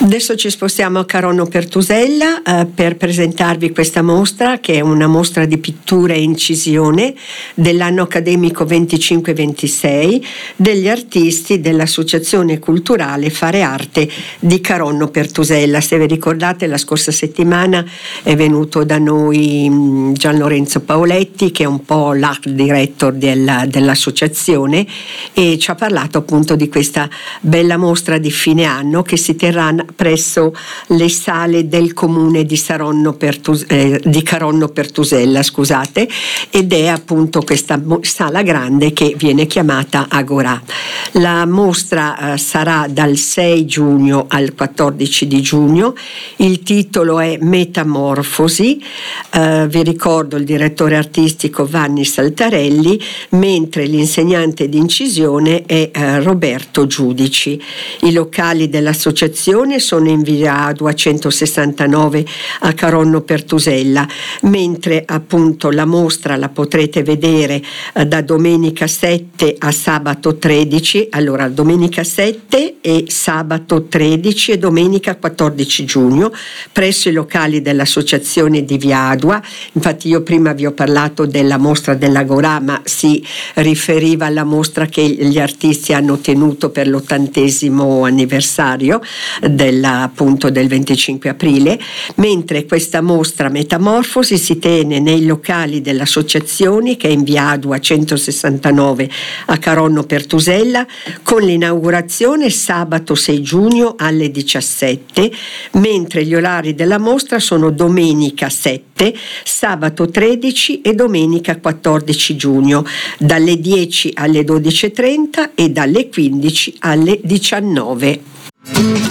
Adesso ci spostiamo a Caronno Pertusella per presentarvi questa mostra, che è una mostra di pittura e incisione dell'anno accademico 25-26 degli artisti dell'Associazione Culturale Fare Arte di Caronno Pertusella. Se vi ricordate, la scorsa settimana è venuto da noi Gian Lorenzo Paoletti, che è un po' l'art director dell'associazione, e ci ha parlato appunto di questa bella mostra di fine anno che si terrà presso le sale del comune di Caronno Pertusella, ed è appunto questa sala grande che viene chiamata Agorà. La mostra sarà dal 6 giugno al 14 di giugno. Il titolo è Metamorfosi. Vi ricordo il direttore artistico Vanni Saltarelli, mentre l'insegnante di incisione è Roberto Giudici. I locali dell'associazione sono in via Adua 169 a Caronno Pertusella, mentre appunto la mostra la potrete vedere da domenica 7 a sabato 13, allora domenica 7 e sabato 13 e domenica 14 giugno presso i locali dell'associazione di via Adua. Infatti io prima vi ho parlato della mostra dell'Agorà, ma si riferiva alla mostra che gli artisti hanno tenuto per l'80° anniversario appunto del 25 aprile, mentre questa mostra Metamorfosi si tiene nei locali dell'associazione, che è in via Adua 169 a Caronno Pertusella, con l'inaugurazione sabato 6 giugno alle 17, mentre gli orari della mostra sono domenica 7, sabato 13 e domenica 14 giugno, dalle 10 alle 12:30 e dalle 15 alle 19.